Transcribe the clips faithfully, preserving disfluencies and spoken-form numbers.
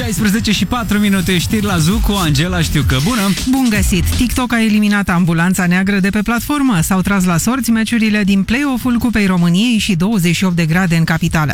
șaisprezece și patru minute, știri la Zoo cu Angela Știucă. Bună! Bun găsit! TikTok a eliminat ambulanța neagră de pe platformă. S-au tras la sorți meciurile din play-off-ul Cupei României și douăzeci și opt de grade în capitală.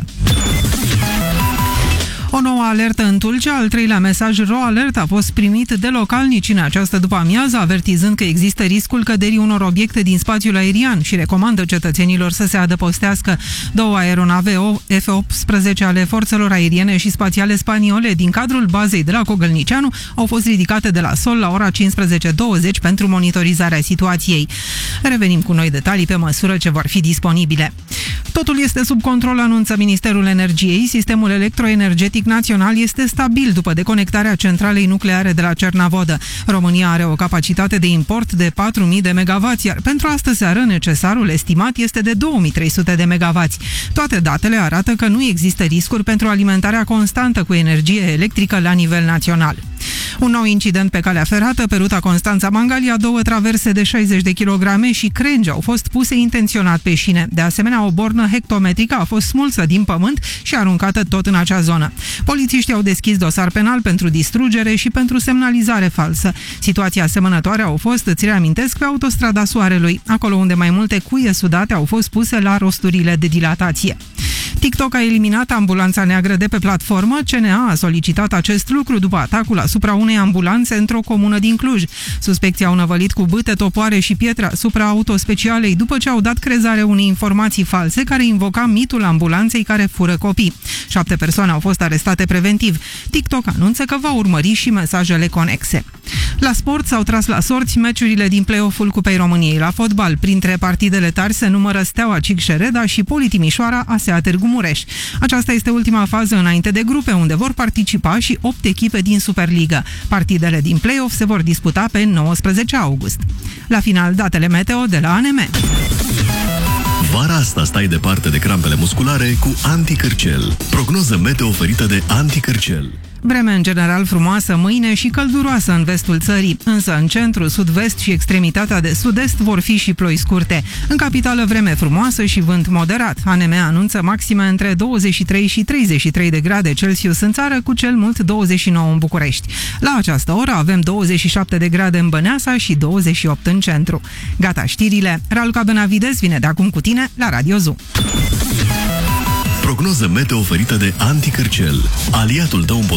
O nouă alertă în Tulcea, al treilea mesaj Ro Alert a fost primit de localnici în această după-amiază, avertizând că există riscul căderii unor obiecte din spațiul aerian și recomandă cetățenilor să se adăpostească. Două aeronave F optsprezece ale forțelor aeriene și spațiale spaniole din cadrul bazei de la Cogălnicianu au fost ridicate de la sol la ora cincisprezece douăzeci pentru monitorizarea situației. Revenim cu noi detalii pe măsură ce vor fi disponibile. Totul este sub control, anunță Ministerul Energiei. Sistemul electroenergetic național este stabil după deconectarea centralei nucleare de la Cernavodă. România are o capacitate de import de patru mii de megavați, iar pentru astă seară necesarul estimat este de două mii trei sute de megavați. Toate datele arată că nu există riscuri pentru alimentarea constantă cu energie electrică la nivel național. Un nou incident pe calea ferată, pe ruta Constanța-Mangalia, două traverse de șaizeci de kilograme și crengi au fost puse intenționat pe șine. De asemenea, o bornă hectometrică a fost smulsă din pământ și aruncată tot în acea zonă. Polițiștii au deschis dosar penal pentru distrugere și pentru semnalizare falsă. Situații asemănătoare au fost, îți reamintesc, pe autostrada Soarelui, acolo unde mai multe cuie sudate au fost puse la rosturile de dilatație. TikTok a eliminat ambulanța neagră de pe platformă. C N A a solicitat acest lucru după atacul asupra unei ambulanțe într-o comună din Cluj. Suspecții au năvălit cu bâte, topoare și pietre asupra autospecialei după ce au dat crezare unei informații false care invoca mitul ambulanței care fură copii. Șapte persoane au fost arestate preventiv. TikTok anunță că va urmări și mesajele conexe. La sport s-au tras la sorți meciurile din play-off-ul Cupei României. La fotbal, printre partidele tari se numără Steaua Cicșereda și Poli Timișoara A S E A Târgu Mureș. Aceasta este ultima fază înainte de grupe, unde vor participa și opt echipe din Superliga. Partidele din play-off se vor disputa pe nouăsprezece august. La final, datele meteo de la A N M. Vara asta stai departe de crampele musculare cu Anticârcel. Prognoză meteo oferită de Anticârcel. Vreme în general frumoasă mâine și călduroasă în vestul țării, însă în centru, sud-vest și extremitatea de sud-est vor fi și ploi scurte. În capitală vreme frumoasă și vânt moderat. A N M anunță maxime între douăzeci și trei și treizeci și trei de grade Celsius în țară, cu cel mult douăzeci și nouă în București. La această oră avem douăzeci și șapte de grade în Băneasa și douăzeci și opt în centru. Gata știrile, Raluca Benavides vine de acum cu tine la Radio Zoo. Prognoză meteo oferită de Anticârcel, aliatul tău